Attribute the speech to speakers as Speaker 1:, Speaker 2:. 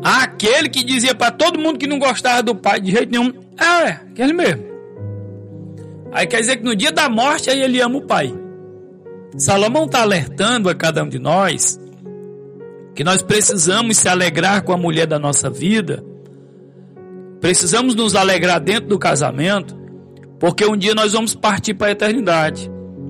Speaker 1: Aquele que dizia para todo mundo que não gostava do pai de jeito nenhum, aquele mesmo. Aí quer dizer que no dia da morte aí ele ama o pai. Salomão está alertando a cada um de nós que nós precisamos se alegrar com a mulher da nossa vida, precisamos nos alegrar dentro do casamento, porque um dia nós vamos partir para a eternidade.